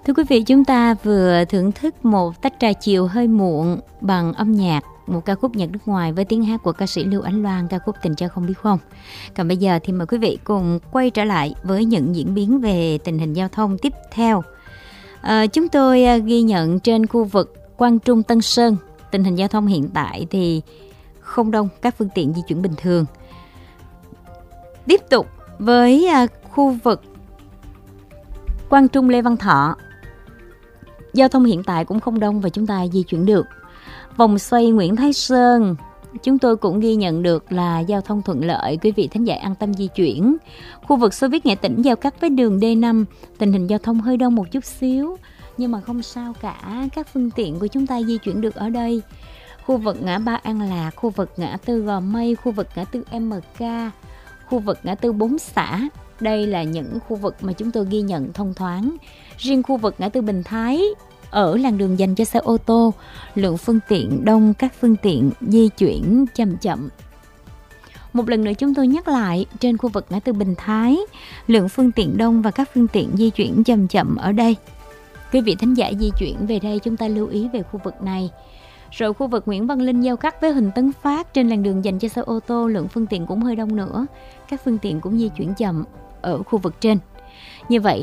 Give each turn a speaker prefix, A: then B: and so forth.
A: Thưa quý vị, chúng ta vừa thưởng thức một tách trà chiều hơi muộn bằng âm nhạc, một ca khúc nhạc nước ngoài với tiếng hát của ca sĩ Lưu Ánh Loan, ca khúc Tình Cha Không Biết Không. Còn bây giờ thì mời quý vị cùng quay trở lại với những diễn biến về tình hình giao thông tiếp theo. Chúng tôi ghi nhận trên khu vực Quang Trung Tân Sơn, tình hình giao thông hiện tại thì không đông, các phương tiện di chuyển bình thường. Tiếp tục với khu vực Quang Trung Lê Văn Thọ, giao thông hiện tại cũng không đông và chúng ta di chuyển được. Vòng xoay Nguyễn Thái Sơn, chúng tôi cũng ghi nhận được là giao thông thuận lợi, quý vị thính giả an tâm di chuyển. Khu vực Xô Viết Nghệ Tĩnh giao cắt với đường D5, tình hình giao thông hơi đông một chút xíu, nhưng mà không sao cả, các phương tiện của chúng ta di chuyển được ở đây. Khu vực ngã ba An Lạc, khu vực ngã tư Gò Mây, khu vực ngã tư MK, khu vực ngã tư 4 xã. Đây là những khu vực mà chúng tôi ghi nhận thông thoáng. Riêng khu vực ngã tư Bình Thái, ở làn đường dành cho xe ô tô, lượng phương tiện đông, các phương tiện di chuyển chậm chậm. Một lần nữa chúng tôi nhắc lại, trên khu vực ngã tư Bình Thái, lượng phương tiện đông và các phương tiện di chuyển chậm chậm ở đây. Quý vị thính giả di chuyển về đây chúng ta lưu ý về khu vực này. Rồi khu vực Nguyễn Văn Linh giao cắt với Huỳnh Tấn Phát, trên làn đường dành cho xe ô tô, lượng phương tiện cũng hơi đông nữa. Các phương tiện cũng di chuyển chậm ở khu vực trên. Như vậy